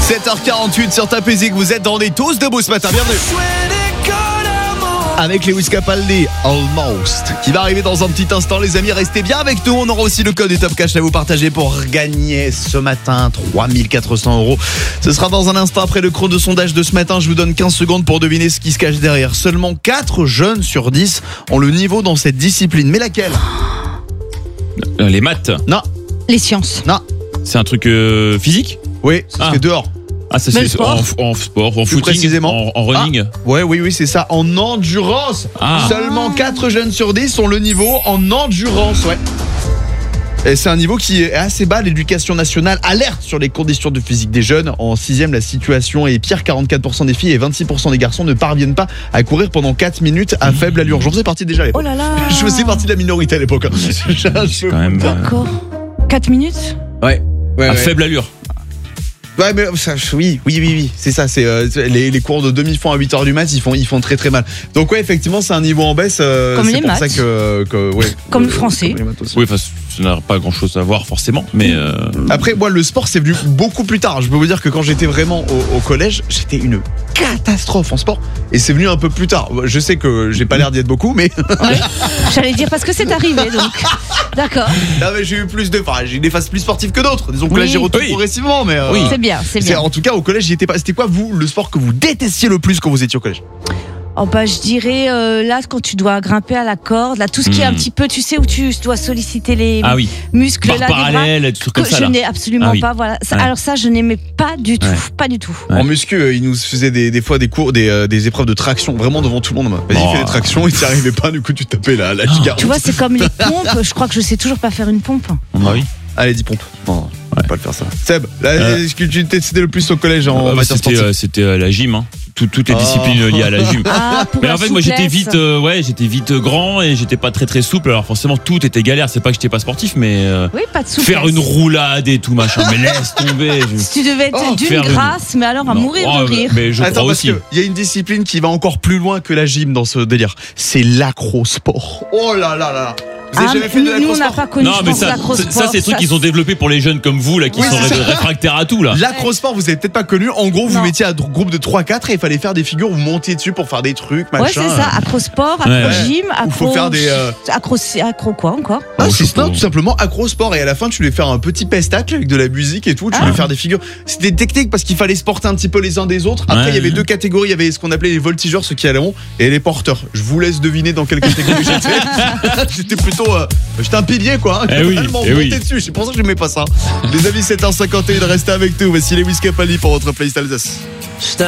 7h48 sur Top Music, vous êtes dans des tous debout ce matin, bienvenue. Avec Lewis Capaldi, Almost, qui va arriver dans un petit instant, les amis, restez bien avec nous. On aura aussi le code du Top Cash à vous partager pour gagner ce matin 3400 €. Ce sera dans un instant après le chrono de sondage de ce matin. Je vous donne 15 secondes pour deviner ce qui se cache derrière. Seulement 4 jeunes sur 10 ont le niveau dans cette discipline. Mais laquelle ? Les maths. Non. Les sciences. Non. C'est un truc physique ? Oui, c'est ce que dehors. Ah, ça Mais c'est le sport. en sport, en Plus footing, précisément. en running. Oui, c'est ça, en endurance. Seulement 4 jeunes sur 10 ont le niveau en endurance, ouais. Et c'est un niveau qui est assez bas. L'éducation nationale alerte sur les conditions de physique des jeunes. En 6e, la situation est pire. 44% des filles et 26% des garçons ne parviennent pas à courir pendant 4 minutes à faible allure. J'en faisais partie déjà à l'époque. Oh là là. Je faisais partie de la minorité à l'époque. C'est quand même D'accord. 4 minutes. Ouais. à faible allure. Ouais, mais ça, oui, c'est ça. C'est les cours de demi-fond à 8h du mat, ils font très très mal. Donc ouais, effectivement, c'est un niveau en baisse. Comme c'est les pour maths. ça que ouais. Comme le français. Comme les maths aussi. Oui, enfin, ça n'a pas grand-chose à voir forcément, mais Après, moi, le sport, c'est venu beaucoup plus tard. Je peux vous dire que quand j'étais vraiment au collège, j'étais une catastrophe en sport. Et c'est venu un peu plus tard. Je sais que j'ai pas l'air d'y être beaucoup, mais Ouais. J'allais dire parce que c'est arrivé donc. D'accord. là, mais j'ai eu j'ai des phases plus sportives que d'autres. Disons que là, Oui. j'ai retourné Oui. progressivement, mais Oui. C'est bien, c'est bien. En tout cas, au collège, j'y étais pas. C'était quoi, vous, le sport que vous détestiez le plus quand vous étiez au collège? Oh bah je dirais là quand tu dois grimper à la corde, là tout ce qui est un petit peu, tu sais où tu dois solliciter les ah oui, muscles barre là des bras. parallèle, des trucs comme Que ça je là. n'ai absolument Ah oui. pas, voilà. Ouais. Alors ça, je n'aimais pas du tout, Ouais. pas du tout. Ouais. En muscu, ils nous faisaient des fois des cours, des épreuves de traction, vraiment devant tout le monde. Vas-y, Oh. fais des tractions, et t'y arrivais pas, du coup tu tapais la giga. Tu vois, c'est comme les pompes. Je crois que je sais toujours pas faire une pompe. Ah oui. Allez, 10 pompes. Non, on va pas le faire ça. Seb, là, est-ce que tu décidais le plus au collège en matière sportive? C'était la gym, hein. Toutes les disciplines liées à la gym. Ah, pour Mais la en fait, moi j'étais souplesse. vite grand et j'étais pas très très souple. Alors forcément, tout était galère. C'est pas que j'étais pas sportif, mais Oui, pas de souplesse. faire une roulade et tout machin. Mais laisse tomber. Si tu devais être d'une faire une- grâce, mais alors à Non. mourir Oh, de rire. Mais je Attends, crois parce aussi. qu'il y a une discipline qui va encore plus loin que la gym dans ce délire. C'est l'acrosport. Oh là là là. Vous avez jamais fait de nous, on n'a l'acrosport? pas connu. Non, je mais pense, ça l'acrosport, c'est des trucs qu'ils ont développés pour les jeunes comme vous là, qui Oui, sont c'est ça. réfractaires à tout là. L'acrosport, vous avez peut-être pas connu. En gros, vous Non. mettiez un groupe de 3-4 et il fallait faire des figures, vous montiez dessus pour faire des trucs, machin. Ouais, c'est ça. Acrosport, Ouais. acro-gym, Ou faut faire des, Accro quoi encore? Ah, Oh, je c'est sais pas. tout simplement acrosport, et à la fin tu devais faire un petit pestacle avec de la musique et tout, tu devais faire des figures. C'était technique parce qu'il fallait se porter un petit peu les uns des autres. Après Ouais. il y avait deux catégories, il y avait ce qu'on appelait les voltigeurs, ceux qui allaient rond, et les porteurs. Je vous laisse deviner dans quelle catégorie j'étais. J'étais plutôt j'étais un pilier quoi, Eh oui, totalement eh oui. monté dessus, c'est pour ça que j'aimais pas ça. Les amis, 7h51, restez avec nous, voici Lewis Capaldi pour votre playlist Alsace.